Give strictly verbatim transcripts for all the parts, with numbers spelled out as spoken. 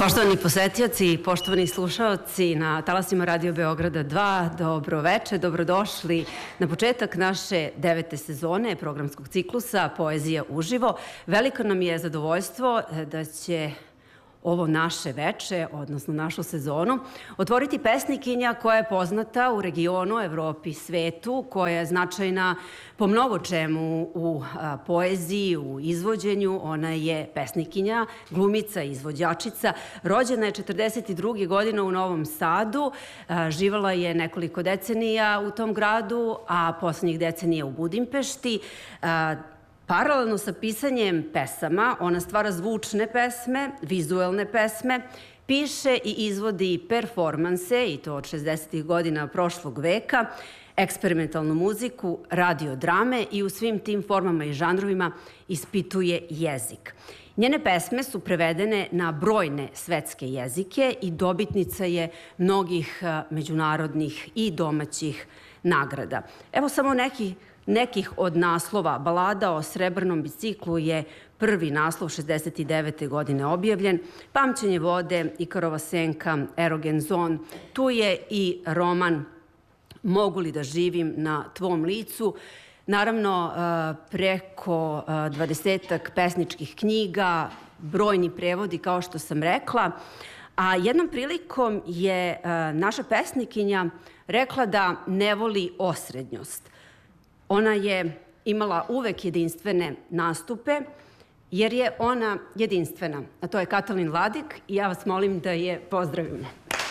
Poštovani posetioci, poštovani slušaoci na talasima Radio Beograda dva, dobro veče, dobrodošli na početak naše devete sezone programskog ciklusa Poezija uživo. Veliko nam je zadovoljstvo da će ovo naše veče, odnosno našu sezonu, otvoriti pesnikinja koja je poznata u regionu, Evropi, svetu, koja je značajna po mnogo čemu u a, poeziji, u izvođenju. Ona je pesnikinja, glumica, izvođačica. Rođena je četrdeset druge godine u Novom Sadu, a, živala je nekoliko decenija u tom gradu, a poslednjih decenija u Budimpešti. A, Paralelno sa pisanjem pesama, ona stvara zvučne pesme, vizuelne pesme, piše i izvodi performanse, i to od šezdesetih godina prošlog veka, eksperimentalnu muziku, radiodrame i u svim tim formama i žanrovima ispituje jezik. Njene pesme su prevedene na brojne svetske jezike i dobitnica je mnogih međunarodnih i domaćih nagrada. Evo samo neki nekih od naslova. Balada o srebrnom biciklu je prvi naslov šezdeset devete godine objavljen. Pamćenje vode, Ikarova senka, Erogen zon. Tu je i roman Mogu li da živim na tvom licu. Naravno, preko dvadesetak pesničkih knjiga, brojni prevodi, kao što sam rekla. A jednom prilikom je naša pesnikinja rekla da ne voli osrednjost. Ona je imala uvek jedinstvene nastupe, jer je ona jedinstvena. A to je Katalin Ladik i ja vas molim da je pozdravimo.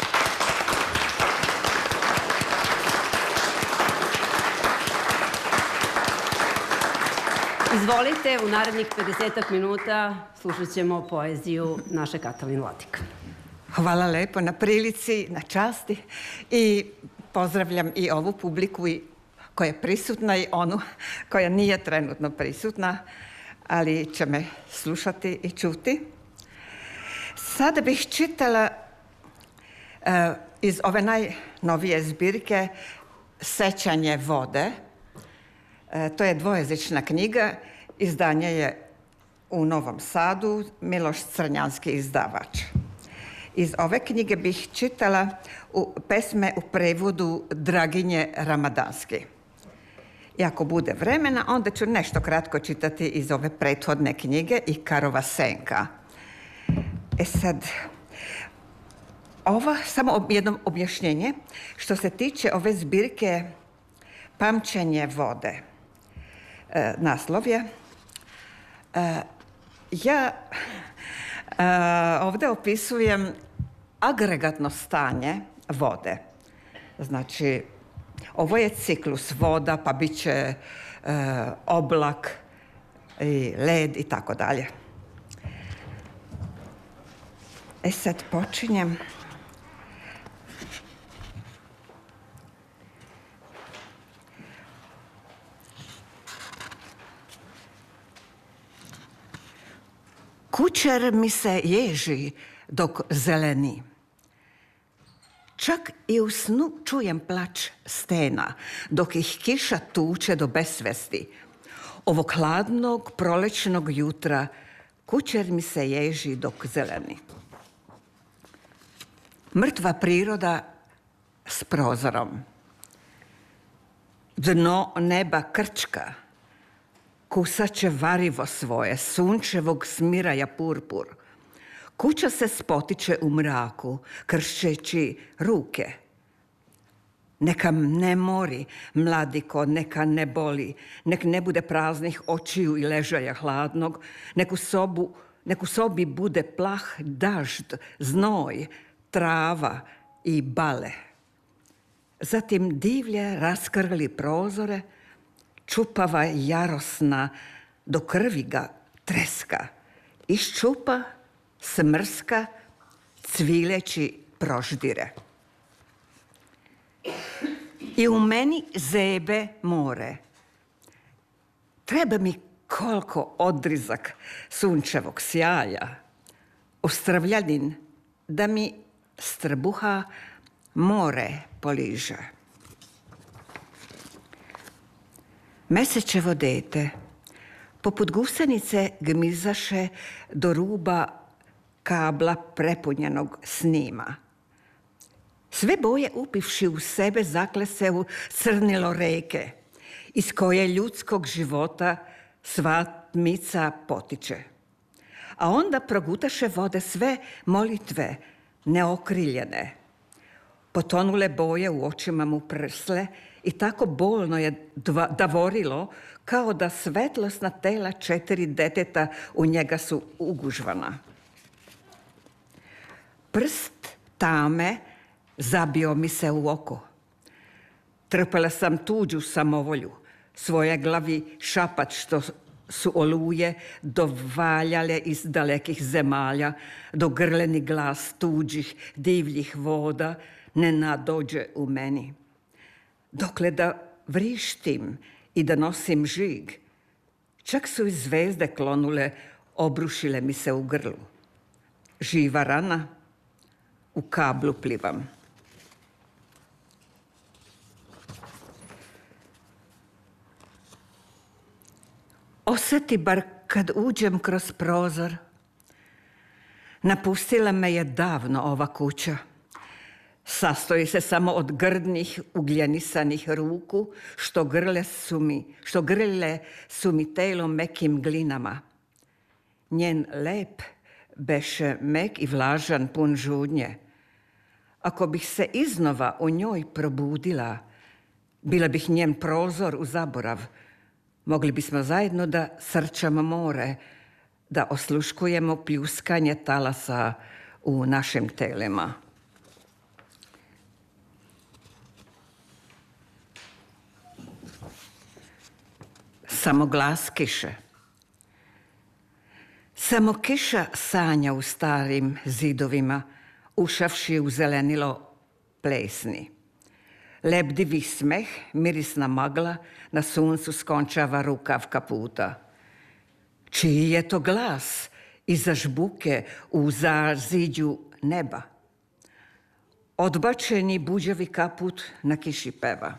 Izvolite, u narednih pedesetak minuta slušat ćemo poeziju naše Katalin Ladik. Hvala lepo na prilici, na časti i pozdravljam i ovu publiku i koja je prisutna i onu koja nije trenutno prisutna, ali će me slušati i čuti. Sada bih čitala uh, iz ove najnovije zbirke Sećanje vode. Uh, to je dvojezična knjiga, izdanje je u Novom Sadu, Miloš Crnjanski izdavač. Iz ove knjige bih čitala u pesme u prevodu Draginje Ramadanski. I ako bude vremena, onda ću nešto kratko čitati iz ove prethodne knjige Ikarova senka. E sad, ovo samo jedno objašnjenje što se tiče ove zbirke Pamćenje vode. E, naslov je. E, ja e, ovdje opisujem agregatno stanje vode. Znači, ovo je ciklus voda, pa bit će e, oblak i led i tako dalje. E sad počinjem. Kućer mi se ježi dok zeleni. Čak i u snu čujem plač stena, dok ih kiša tuče do besvesti. Ovog hladnog prolećnog jutra kućer mi se ježi dok zeleni. Mrtva priroda s prozorom. Dno neba krčka. Kusaće varivo svoje, sunčevog smiraja purpur. Kuća se spotiče u mraku, kršeći ruke. Neka ne mori, mladiko, neka ne boli, nek ne bude praznih očiju i ležaja hladnog, neku sobu, neku sobi bude plah, dažd, znoj, trava i bale. Zatim divlje raskrli prozore, čupava jarosna, do krvi ga treska, iščupa, smrska, cvileći proždire. I u meni zebe more. Treba mi koliko odrizak sunčevog sjaja, ostravljanin, da mi strbuha more poliže. Mesečevo dete, poput gusenice gmizaše do ruba kabla prepunjenog snima. Sve boje upivši u sebe zakle se u crnilo reke, iz koje ljudskog života sva tmica potiče. A onda progutaše vode sve molitve neokriljene. Potonule boje u očima mu prsle i tako bolno je davorilo kao da svetlosna tela četiri deteta u njega su ugužvana. Prst tame zabio mi se u oko. Trpela sam tuđu samovolju, svoje glavi šapat što su oluje dovaljale iz dalekih zemalja, do grleni glas tuđih divljih voda ne nadođe u meni. Dokle da vrištim i da nosim žig, čak su i zvezde klonule, obrušile mi se u grlu. Živa rana, u kablu plivam. Osjeti bar kad uđem kroz prozor. Napustila me je davno ova kuća. Sastoji se samo od grdnih, ugljenisanih ruku, što grle su mi, što grle su mi telo mekim glinama. Njen lep beše mek i vlažan, pun žudnje. Ako bih se iznova u njoj probudila, bila bih njen prozor u zaborav. Mogli bismo zajedno da srčamo more, da osluškujemo pljuskanje talasa u našim telima. Samo glas kiše. Samo kiša sanja u starim zidovima, ušavši u zelenilo plesni. Lebdivi smeh, mirisna magla, na suncu skončava rukav kaputa. Čiji je to glas iza žbuke u zaziđu neba? Odbačeni buđavi kaput na kiši peva.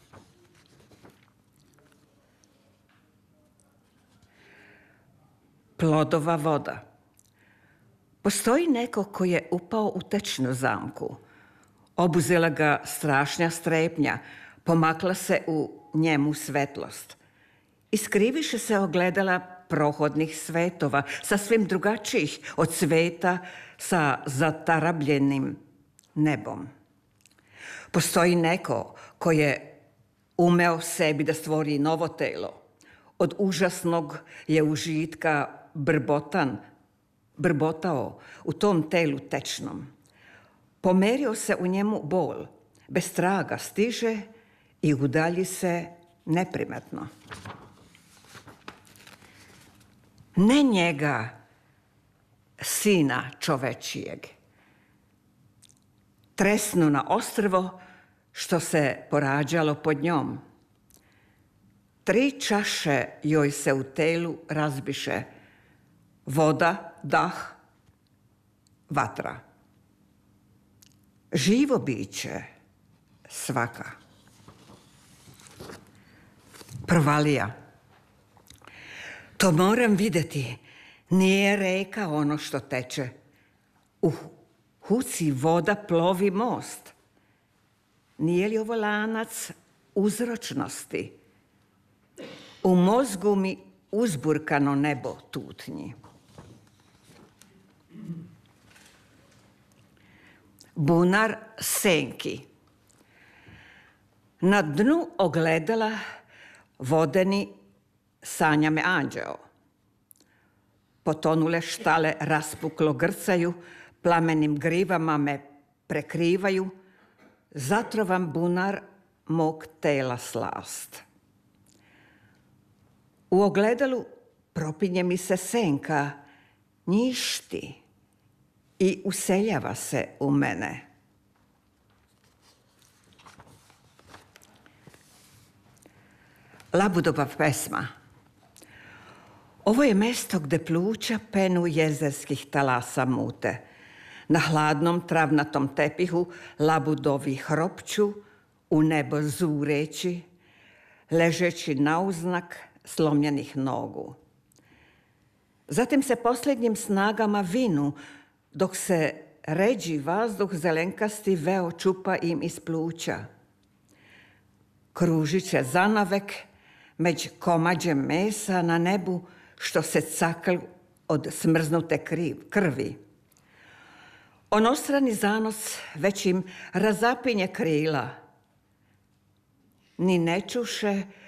Plodova voda. Postoji neko ko je upao u tečnu zamku. Obuzela ga strašnja strepnja, pomakla se u njemu svetlost. Iskriviše se ogledala prohodnih svetova, sasvim drugačijih od sveta sa zatarabljenim nebom. Postoji neko ko je umeo sebi da stvori novo telo. Od užasnog je užitka brbotan, brbotao u tom telu tečnom. Pomerio se u njemu bol, bez traga stiže i udalji se neprimetno. Ne njega, sina čovečijeg. Tresnu na ostrvo što se porađalo pod njom. Tri čaše joj se u telu razbiše. Voda, dah, vatra. Živo biće svaka. Provalija. To moram vidjeti. Nije reka ono što teče. U huci voda plovi most. Nije li ovo lanac uzročnosti? U mozgu mi uzburkano nebo tutnji. Bunar senki. Na dnu ogledala vodeni sanja me anđeo. Potonule štale raspuklo grcaju, plamenim grivama me prekrivaju, zatrovan bunar mog tela slast. U ogledalu propinje mi se senka, njišti i useljava se u mene. Labudova pesma. Ovo je mesto gde pluća penu jezerskih talasa mute. Na hladnom travnatom tepihu labudovi hropću, u nebo zureći, ležeći nauznak slomljenih nogu. Zatim se posljednjim snagama vinu dok se ređi vazduh zelenkasti veo čupa im iz pluća. Kružit će zanavek među komađem mesa na nebu što se cakl od smrznute krvi. Onostrani zanos već im razapinje krila. Ni ne čuše